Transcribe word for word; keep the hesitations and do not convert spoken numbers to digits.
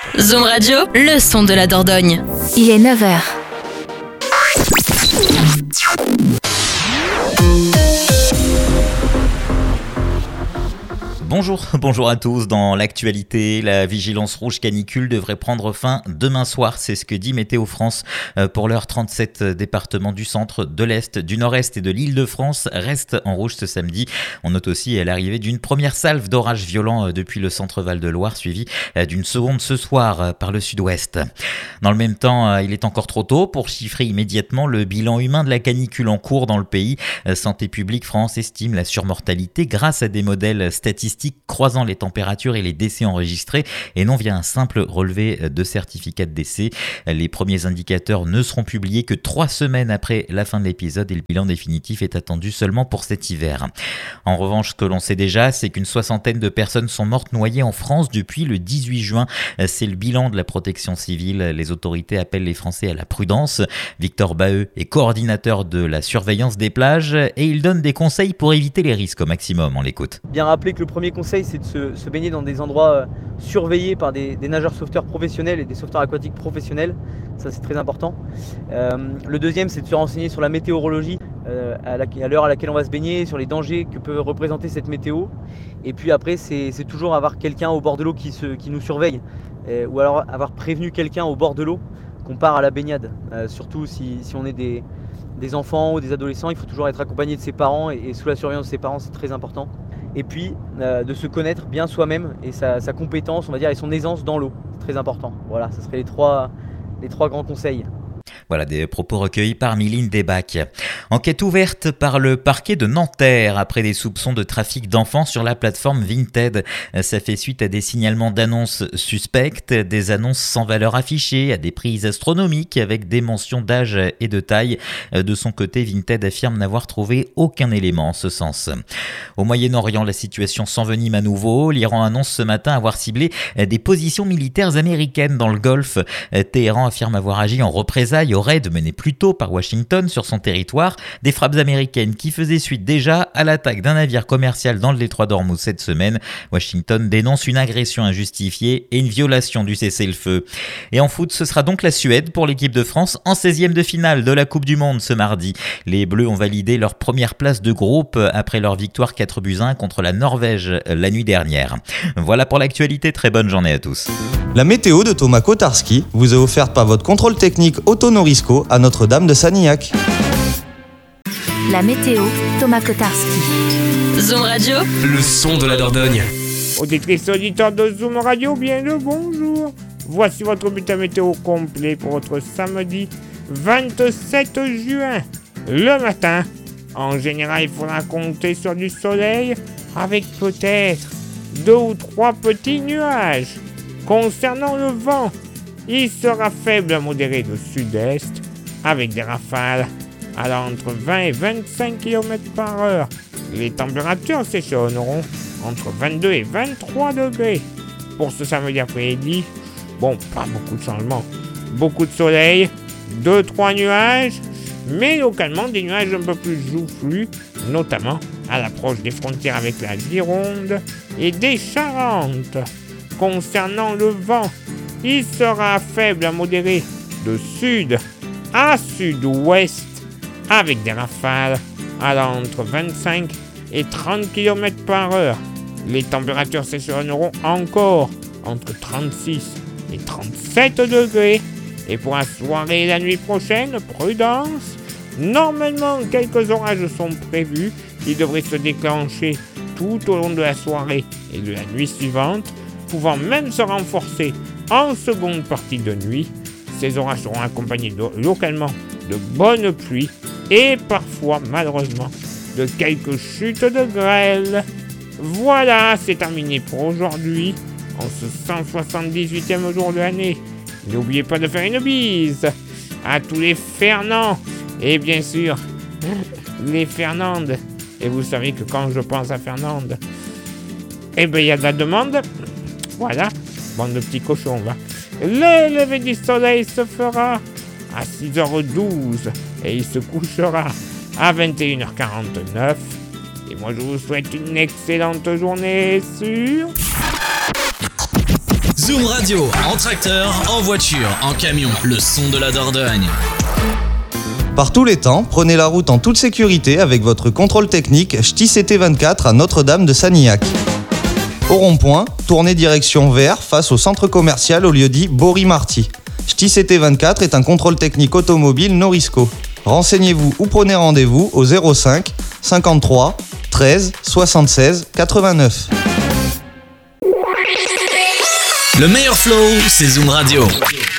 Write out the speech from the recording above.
Zoom Radio, le son de la Dordogne. Il est neuf heures. Bonjour, bonjour à tous. Dans l'actualité, la vigilance rouge canicule devrait prendre fin demain soir. C'est ce que dit Météo France. Pour l'heure, trente-sept départements du centre, de l'Est, du Nord-Est et de l'Île-de-France restent en rouge ce samedi. On note aussi l'arrivée d'une première salve d'orages violents depuis le centre Val-de-Loire, suivie d'une seconde ce soir par le sud-ouest. Dans le même temps, il est encore trop tôt pour chiffrer immédiatement le bilan humain de la canicule en cours dans le pays. Santé publique France estime la surmortalité grâce à des modèles statistiques croisant les températures et les décès enregistrés et non via un simple relevé de certificat de décès. Les premiers indicateurs ne seront publiés que trois semaines après la fin de l'épisode et le bilan définitif est attendu seulement pour cet hiver. En revanche, ce que l'on sait déjà, c'est qu'une soixantaine de personnes sont mortes noyées en France depuis le dix-huit juin. C'est le bilan de la protection civile. Les autorités appellent les Français à la prudence. Victor Baheux est coordinateur de la surveillance des plages et il donne des conseils pour éviter les risques au maximum. On l'écoute. Bien rappeler que le premier conseil, c'est de se, se baigner dans des endroits euh, surveillés par des, des nageurs sauveteurs professionnels et des sauveteurs aquatiques professionnels. Ça, c'est très important. Euh, le deuxième, c'est de se renseigner sur la météorologie, euh, à, la, à l'heure à laquelle on va se baigner, sur les dangers que peut représenter cette météo. Et puis après, c'est, c'est toujours avoir quelqu'un au bord de l'eau qui, se, qui nous surveille, euh, ou alors avoir prévenu quelqu'un au bord de l'eau qu'on part à la baignade. Euh, surtout si, si on est des, des enfants ou des adolescents, il faut toujours être accompagné de ses parents et, et sous la surveillance de ses parents, c'est très important. Et puis euh, de se connaître bien soi-même et sa, sa compétence, on va dire, et son aisance dans l'eau. C'est très important. Voilà, ce seraient les trois, les trois grands conseils. Voilà des propos recueillis par Miline Desbacs. Enquête ouverte par le parquet de Nanterre après des soupçons de trafic d'enfants sur la plateforme Vinted. Ça fait suite à des signalements d'annonces suspectes, des annonces sans valeur affichée, à des prix astronomiques avec des mentions d'âge et de taille. De son côté, Vinted affirme n'avoir trouvé aucun élément en ce sens. Au Moyen-Orient, la situation s'envenime à nouveau. L'Iran annonce ce matin avoir ciblé des positions militaires américaines dans le Golfe. Téhéran affirme avoir agi en représailles au raid mené plus tôt par Washington sur son territoire, des frappes américaines qui faisaient suite déjà à l'attaque d'un navire commercial dans le détroit d'Ormuz cette semaine. Washington dénonce une agression injustifiée et une violation du cessez-le-feu. Et en foot, ce sera donc la Suède pour l'équipe de France en seizième de finale de la Coupe du Monde ce mardi. Les Bleus ont validé leur première place de groupe après leur victoire quatre buts à un contre la Norvège la nuit dernière. Voilà pour l'actualité, très bonne journée à tous. La météo de Thomas Kotarski vous est offerte par votre contrôle technique Autonorisco à Notre-Dame de Sanilhac. La météo, Thomas Kotarski. Zoom Radio, le son de la Dordogne. Auditrices et auditeurs de Zoom Radio, bien le bonjour. Voici votre bulletin météo complet pour votre samedi vingt-sept juin. Le matin, en général, il faudra compter sur du soleil avec peut-être deux ou trois petits nuages. Concernant le vent, il sera faible à modéré de sud-est avec des rafales allant entre vingt et vingt-cinq kilomètres par heure. Les températures s'échelonneront entre vingt-deux et vingt-trois degrés. Pour ce samedi après-midi, bon, pas beaucoup de changements. Beaucoup de soleil, deux trois nuages, mais localement des nuages un peu plus joufflus, notamment à l'approche des frontières avec la Gironde et des Charentes. Concernant le vent, il sera faible à modéré de sud à sud-ouest avec des rafales allant entre vingt-cinq et trente kilomètres par heure. Les températures s'échelonneront encore entre trente-six et trente-sept degrés. Et pour la soirée et la nuit prochaine, prudence, normalement quelques orages sont prévus qui devraient se déclencher tout au long de la soirée et de la nuit suivante, pouvant même se renforcer en seconde partie de nuit. Ces orages seront accompagnés de, localement de bonnes pluies et parfois, malheureusement, de quelques chutes de grêle. Voilà, c'est terminé pour aujourd'hui, en ce cent soixante-dix-huitième jour de l'année. N'oubliez pas de faire une bise à tous les Fernands et bien sûr, les Fernandes. Et vous savez que quand je pense à Fernande, eh bien, il y a de la demande. Voilà, bande de petits cochons, va. Le lever du soleil se fera à six heures douze et il se couchera à vingt et une heures quarante-neuf. Et moi, je vous souhaite une excellente journée sur... Zoom Radio, en tracteur, en voiture, en camion, le son de la Dordogne. Par tous les temps, prenez la route en toute sécurité avec votre contrôle technique Ch'ti C T vingt-quatre à Notre-Dame de Sanilhac. Au rond-point, tournez direction vers face au centre commercial au lieu-dit Bory-Marty. Ch'ti C T vingt-quatre est un contrôle technique automobile Norisco. Renseignez-vous ou prenez rendez-vous au zéro cinq cinquante-trois treize soixante-seize quatre-vingt-neuf. Le meilleur flow, c'est Zoom Radio.